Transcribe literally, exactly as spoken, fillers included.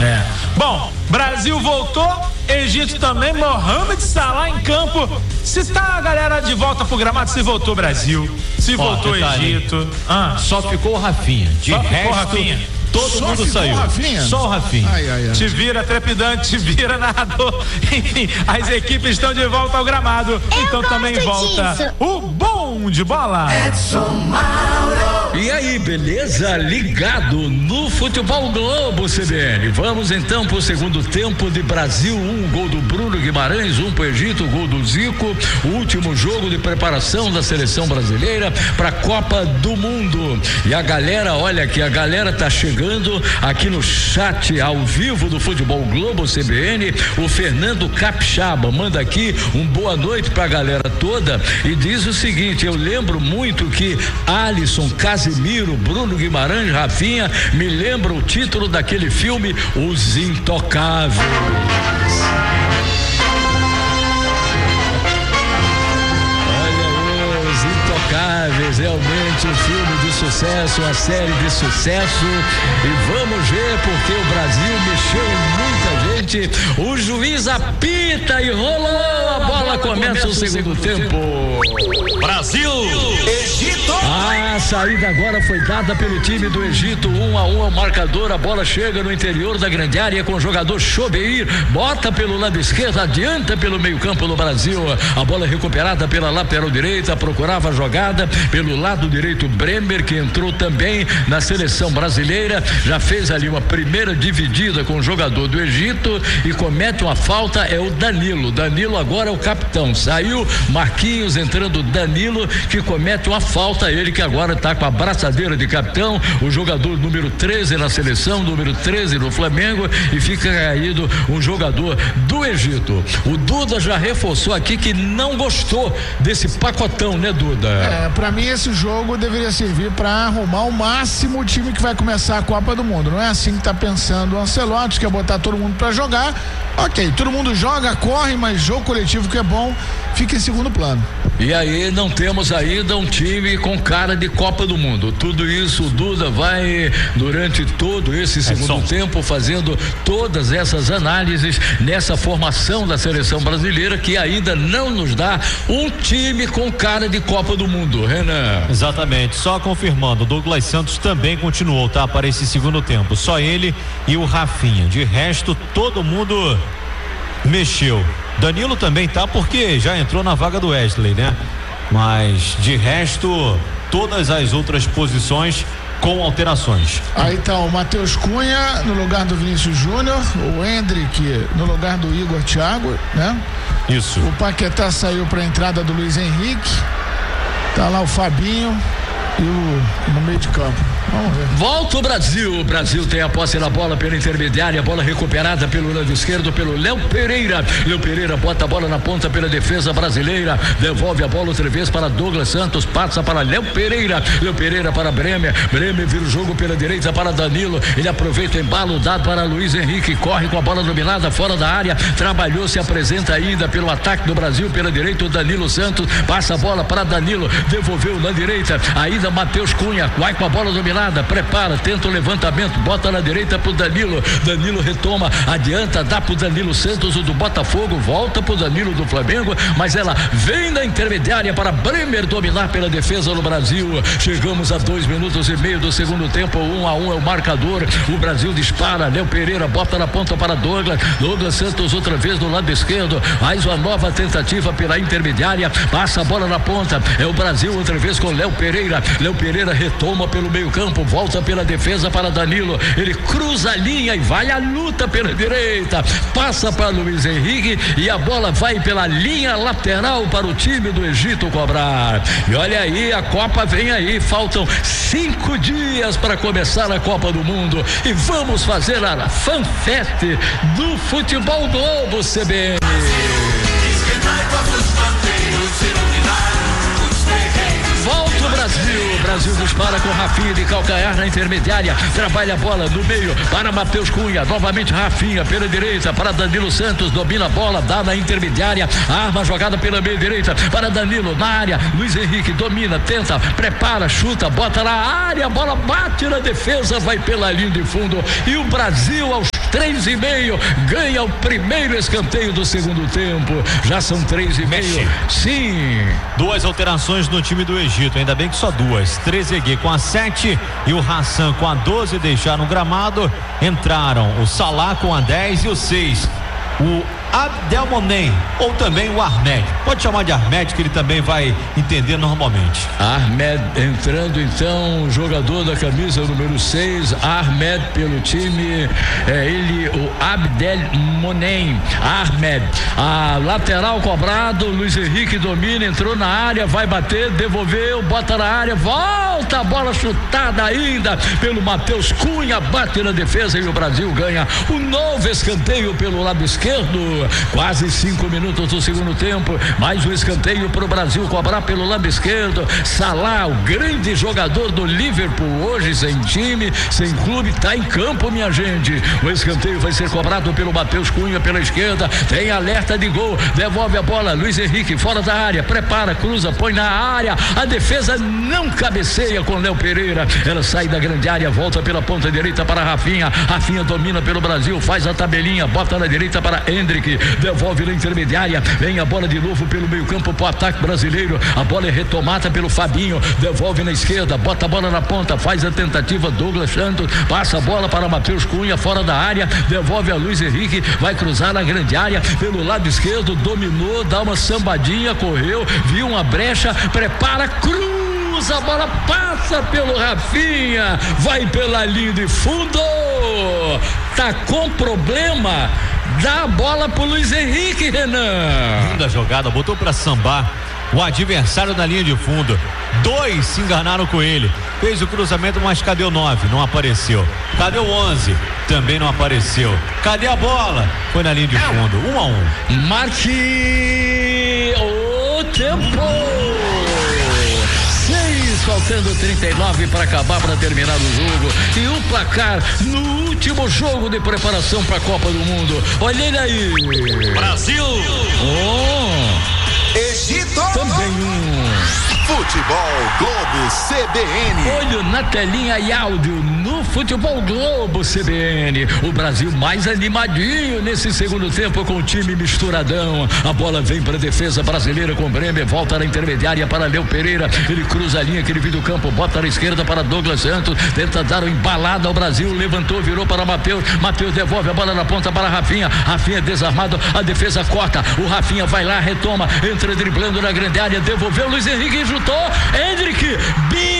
É. Bom, Brasil voltou, Egito também, Mohamed Salah em campo. Se tá a galera de volta pro gramado, se voltou Brasil, se Ó, voltou Egito. Ah. Só ficou o Rafinha. De Só resto, ficou Rafinha. Todo Só mundo saiu. Rafinha? Só o Rafinha. Ai, ai, ai. Te vira trepidante, te vira narrador. Enfim, as equipes estão de volta ao gramado. Eu então também volta disso. o bom de bola. Edson Mauro. E aí, beleza? Ligado no Futebol Globo C B N. Vamos então pro segundo tempo de Brasil. Um gol do Bruno Guimarães, um pro Egito, gol do Zico. O último jogo de preparação da seleção brasileira para a Copa do Mundo. E a galera, olha que a galera tá chegando aqui no chat ao vivo do Futebol Globo C B N. O Fernando Capixaba manda aqui um boa noite pra galera toda e diz o seguinte: eu lembro muito que Alisson, Casimiro, Bruno Guimarães, Rafinha me lembra o título daquele filme Os Intocáveis. Realmente um filme de sucesso, uma série de sucesso, e vamos ver porque o Brasil mexeu em muita gente. O juiz apita e rolou a bola, começa o segundo tempo. Brasil, Egito. A saída agora foi dada pelo time do Egito, um a um é o marcador, a bola chega no interior da grande área com o jogador Chobeir, bota pelo lado esquerdo, adianta pelo meio campo do Brasil, a bola recuperada pela lateral direita, procurava a jogada pelo lado direito, Bremer, que entrou também na seleção brasileira, já fez ali uma primeira dividida com o jogador do Egito e comete uma falta, é o Danilo. Danilo agora é o capitão, saiu Marquinhos, entrando Danilo, que comete uma falta, ele que agora está com a braçadeira de capitão, o jogador número treze na seleção, número treze no Flamengo, e fica caído um jogador do Egito. O Duda já reforçou aqui que não gostou desse pacotão, né, Duda? É, pra mim esse jogo deveria servir para arrumar o máximo o time que vai começar a Copa do Mundo. Não é assim que tá pensando o Ancelotti, quer botar todo mundo para jogar. Ok, todo mundo joga, corre, mas jogo coletivo que é bom fica em segundo plano. E aí não temos ainda um time com cara de Copa do Mundo. Tudo isso o Duda vai durante todo esse segundo é tempo fazendo todas essas análises nessa formação da seleção brasileira que ainda não nos dá um time com cara de Copa do Mundo, Renan. Exatamente, só confirmando, o Douglas Santos também continuou, tá? Para esse segundo tempo, só ele e o Rafinha, de resto todo mundo mexeu. Danilo também tá, porque já entrou na vaga do Wesley, né? Mas de resto, todas as outras posições com alterações. Aí tá o Matheus Cunha no lugar do Vinícius Júnior, o Hendrick no lugar do Igor Thiago, né? Isso. O Paquetá saiu para a entrada do Luiz Henrique. Tá lá o Fabinho e o no meio de campo. Vamos ver. Volta o Brasil. O Brasil tem a posse da bola pela intermediária, a bola recuperada pelo lado esquerdo pelo Léo Pereira. Léo Pereira bota a bola na ponta pela defesa brasileira, devolve a bola outra vez para Douglas Santos, passa para Léo Pereira. Léo Pereira para Bremer. Bremer vira o jogo pela direita para Danilo. Ele aproveita o embalo dado para Luiz Henrique, corre com a bola dominada fora da área. Trabalhou, se apresenta ainda pelo ataque do Brasil pela direita. O Danilo Santos passa a bola para Danilo, devolveu na direita. Ainda Matheus Cunha vai com a bola dominada. Prepara, tenta o levantamento, bota na direita pro Danilo. Danilo retoma, adianta, dá pro Danilo Santos, o do Botafogo, volta pro Danilo do Flamengo, mas ela vem na intermediária para Bremer dominar pela defesa do Brasil. Chegamos a dois minutos e meio do segundo tempo, um a um é o marcador. O Brasil dispara, Léo Pereira bota na ponta para Douglas. Douglas Santos outra vez do lado esquerdo, mais uma nova tentativa pela intermediária, passa a bola na ponta. É o Brasil outra vez com Léo Pereira. Léo Pereira retoma pelo meio campo, volta pela defesa para Danilo, ele cruza a linha e vai à luta pela direita, passa para Luiz Henrique e a bola vai pela linha lateral para o time do Egito cobrar. E olha aí, a Copa vem aí, faltam cinco dias para começar a Copa do Mundo e vamos fazer a fanfete do Futebol Globo C B N. Volta o Brasil, Brasil dispara com Rafinha de calcanhar na intermediária, trabalha a bola no meio para Matheus Cunha, novamente Rafinha pela direita para Danilo Santos, domina a bola, dá na intermediária, arma jogada pela meia direita para Danilo na área, Luiz Henrique domina, tenta, prepara, chuta, bota na área, a bola bate na defesa, vai pela linha de fundo e o Brasil aos três e meio, ganha o primeiro escanteio do segundo tempo. Já são três e meio. Sim. Duas alterações no time do Egito, ainda bem que só duas. Trezeguet com a sete e o Hassan com a doze deixaram o gramado. Entraram o Salah com a dez e o seis. O Abdelmonem, ou também o Ahmed, pode chamar de Ahmed, que ele também vai entender normalmente. Ahmed entrando então, jogador da camisa número seis, Ahmed pelo time, é ele, o Abdelmonem, Ahmed, a lateral cobrado, Luiz Henrique domina, entrou na área, vai bater, devolveu, bota na área, volta, a bola chutada ainda pelo Matheus Cunha, bate na defesa e o Brasil ganha o novo escanteio pelo lado esquerdo. Quase cinco minutos do segundo tempo, mais um escanteio para o Brasil cobrar pelo lado esquerdo. Salah, o grande jogador do Liverpool, hoje sem time, sem clube, está em campo, minha gente. O escanteio vai ser cobrado pelo Matheus Cunha pela esquerda, tem alerta de gol, devolve a bola, Luiz Henrique fora da área, prepara, cruza, põe na área, a defesa não cabeceia com Léo Pereira, ela sai da grande área, volta pela ponta direita para Rafinha, Rafinha domina pelo Brasil, faz a tabelinha, bota na direita para Endrick, devolve na intermediária, vem a bola de novo pelo meio campo para o ataque brasileiro, a bola é retomada pelo Fabinho, devolve na esquerda, bota a bola na ponta, faz a tentativa, Douglas Santos, passa a bola para Matheus Cunha, fora da área, devolve a Luiz Henrique, vai cruzar na grande área, pelo lado esquerdo, dominou, dá uma sambadinha, correu, viu uma brecha, prepara, cruza, a bola passa pelo Rafinha, vai pela linha de fundo, tá com problema, dá a bola pro Luiz Henrique, Renan. Linda jogada, botou pra sambar o adversário na linha de fundo. Dois se enganaram com ele. Fez o cruzamento, mas cadê o nove? Não apareceu. Cadê o onze? Também não apareceu. Cadê a bola? Foi na linha de fundo. Um a um. Marque o tempo. Faltando trinta e nove para acabar, para terminar o jogo. E o placar no último jogo de preparação para a Copa do Mundo. Olha ele aí. Brasil. Oh. Egito. Também um. Futebol Globo C B N. Olho na telinha e áudio no Futebol Globo C B N. O Brasil mais animadinho nesse segundo tempo com o time misturadão. A bola vem para a defesa brasileira com Bremer, volta na intermediária para Léo Pereira. Ele cruza a linha que ele viu do campo, bota na esquerda para Douglas Santos. Tenta dar uma embalada ao Brasil, levantou, virou para Matheus. Matheus devolve a bola na ponta para Rafinha. Rafinha desarmado, a defesa corta. O Rafinha vai lá, retoma, entra driblando na grande área, devolveu Luiz Henrique, chutou, Endrick,